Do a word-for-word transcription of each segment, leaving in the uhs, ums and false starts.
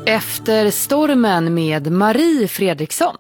Efter stormen med Marie Fredriksson.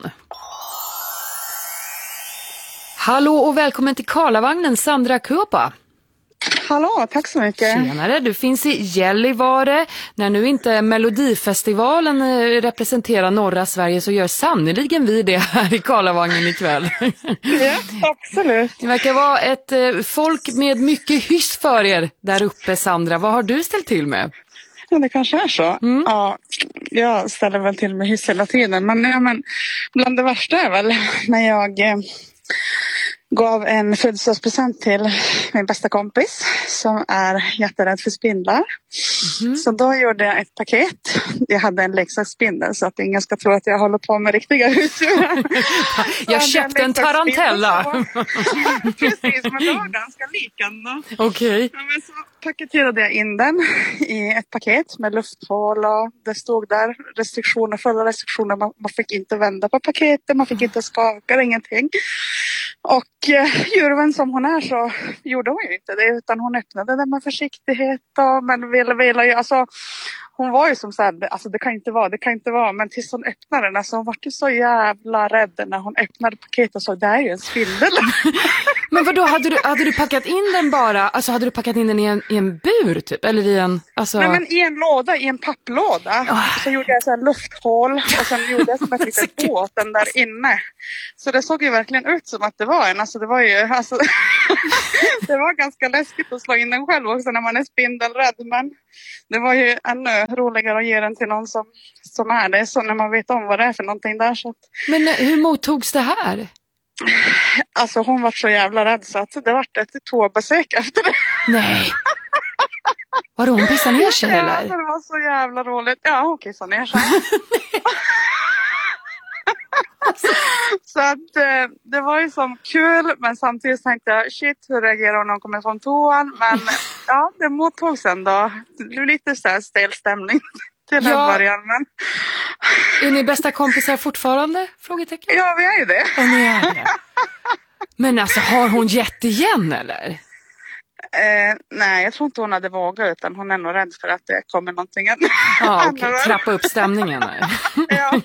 Hallå och välkommen till Karlavagnen, Sandra Kuopa. Hallå, tack så mycket. Tjenare, du finns i Gällivare. När nu inte Melodifestivalen representerar norra Sverige så gör sannoliken vi det här i Karlavagnen ikväll. Ja, absolut. Det verkar vara ett eh, folk med mycket hyss för er där uppe, Sandra. Vad har du ställt till med? Ja, det kanske är så. Mm. Ja, jag ställer väl till med hyss hela tiden. Men, ja, men bland det värsta är väl när jag eh, gav en födelsedagspresent till min bästa kompis som är jätterädd för spindlar. Mm. Så då gjorde jag ett paket. Jag hade en leksaksspindel så att ingen ska tro att jag håller på med riktiga husdjur. Jag köpte en tarantella. Precis, men det var ganska likande. Okej. Okay. Ja, men så paketerade jag in den i ett paket med lufthål och det stod där restriktioner, fulla restriktioner. Man, man fick inte vända på paketet, man fick inte skaka, ingenting. Och eh, djurvän som hon är så gjorde hon ju inte det utan hon öppnade den med försiktighet och men ville, ville ju, alltså hon var ju som så här, alltså det kan inte vara, det kan inte vara, men tills hon öppnade den, alltså hon var ju så jävla rädd när hon öppnade paketet och så, det är ju en spindel. Men vadå, hade du, hade du packat in den bara, alltså hade du packat in den i en, i en bur typ, eller i en, alltså... Nej men i en låda, i en papplåda. Oh. Så gjorde jag så här lufthål och sen gjorde jag som ett litet båten där inne. Så det såg ju verkligen ut som att det var en, alltså det var ju, alltså det var ganska läskigt att slå in den själv också när man är spindelrädd, men det var ju ännu roligare att ge den till någon som, som är det, så när man vet om vad det är för någonting där. Så att... Men hur mottogs det här? Alltså hon var så jävla rädd så att det var ett toabesök efter det. Nej. Vadå, hon pissade ner sig eller? Ja, det var så jävla roligt. Ja, hon kissade ner sig. Så att eh, det var ju som kul, men samtidigt tänkte jag shit, hur reagerar hon när hon kommer från toan? Men ja, det mottogs ändå. Det blev lite så här stel stämning till ja. En början. Men... Är ni bästa kompisar fortfarande? Frågetecken. Ja, vi är ju det. Och ni är det. Men alltså, har hon gett igen eller? Eh, nej, jag tror inte hon hade vågat, utan hon är nog rädd för att det kommer någonting än. Ja, okej. Okay. Trappa upp stämningen här. Ja.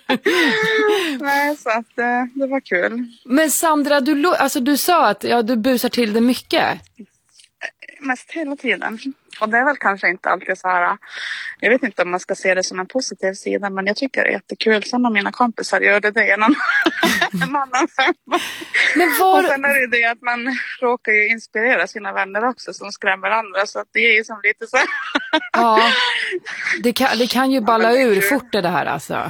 Nej, så att eh, det var kul. Men Sandra, du, alltså, du sa att ja, du busar till det mycket. Mest hela tiden. Och det är väl kanske inte alltid så här, jag vet inte om man ska se det som en positiv sida, men jag tycker det är jättekul. Sen om mina kompisar gör det, det är en annan, en annan femma. Men var... Och sen är det det att man råkar ju inspirera sina vänner också som skrämmer andra, så att det är ju som lite så. Ja, det kan, det kan ju balla ja, ur fort det här alltså.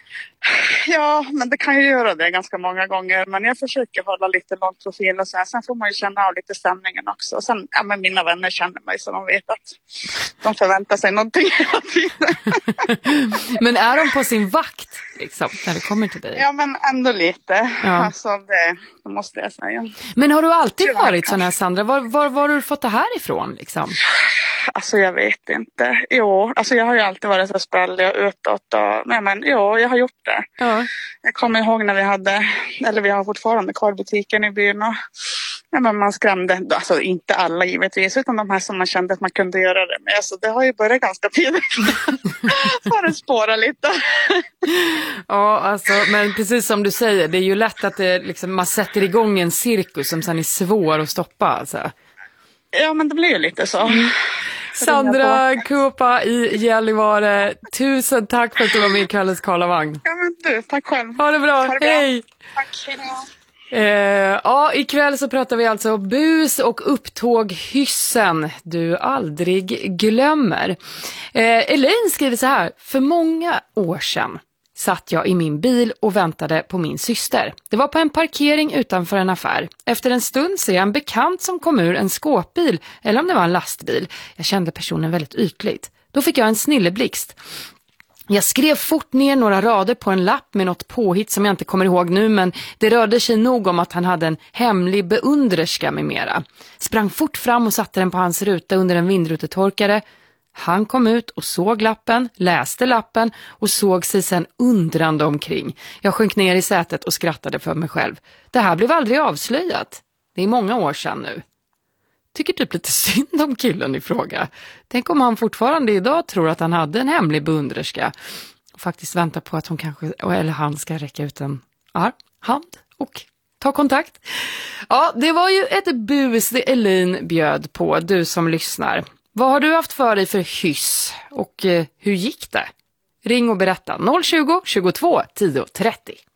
Ja, men det kan ju göra det ganska många gånger. Men jag försöker hålla lite lång profil och så här. Sen får man ju känna av lite stämningen också. Och sen, ja men mina vänner känner mig så de vet att de förväntar sig någonting hela tiden. Men är de på sin vakt liksom, när det kommer till dig? Ja, men ändå lite. Ja. Alltså det, det måste jag säga. Men har du alltid varit sån här, Sandra? Var, var, var har du fått det här ifrån liksom? Alltså jag vet inte. Jo, alltså jag har ju alltid varit så sprallig och utåt. Och, nej men jo, jag har gjort det. Ja. Jag kommer ihåg när vi hade, eller vi har fortfarande kvar-butiken i byn och ja, men man skrämde, alltså inte alla givetvis, utan de här som man kände att man kunde göra det med. Så det har ju börjat ganska tidigt. Så har det spårat lite. Ja, alltså, men precis som du säger, det är ju lätt att det, liksom, man sätter igång en cirkus som sen är svår att stoppa alltså. Ja, men det blir ju lite så. Mm. Sandra Kuopa i Gällivare, tusen tack för att du var med i kvällens Karlavagn. Ja, men du, tack själv. Ha det bra, ha det bra. Hej! Tack, hej då. Eh, ja, ikväll så pratar vi alltså bus och upptåg hyssen du aldrig glömmer. Eh, Elaine skriver så här: för många år sedan satt jag i min bil och väntade på min syster. Det var på en parkering utanför en affär. Efter en stund ser jag en bekant som kom ur en skåpbil, eller om det var en lastbil. Jag kände personen väldigt ytligt. Då fick jag en snilleblixt. Jag skrev fort ner några rader på en lapp med något påhitt som jag inte kommer ihåg nu, men det rörde sig nog om att han hade en hemlig beundrerska med mera. Sprang fort fram och satte den på hans ruta under en vindrutetorkare. Han kom ut och såg lappen, läste lappen och såg sig sedan undrande omkring. Jag sjönk ner i sätet och skrattade för mig själv. Det här blev aldrig avslöjat. Det är många år sedan nu. tycker typ lite synd om killen i fråga. Tänk om han fortfarande idag tror att han hade en hemlig beundrerska och faktiskt väntar på att hon kanske, eller han ska räcka ut en arm, hand och ta kontakt. Ja, det var ju ett bus det Elaine bjöd på, du som lyssnar. Vad har du haft för dig för hyss och eh, hur gick det? Ring och berätta noll tjugo, tjugotvå, tio trettio.